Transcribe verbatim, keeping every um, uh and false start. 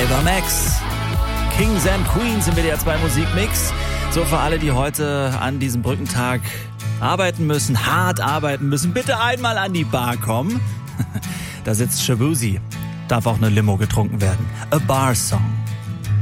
Rhythm X. Kings and Queens im W D R zwei Musikmix. So für alle, die heute an diesem Brückentag arbeiten müssen, hart arbeiten müssen, bitte einmal an die Bar kommen. Da sitzt Shaboozey. Darf auch eine Limo getrunken werden. A Bar Song.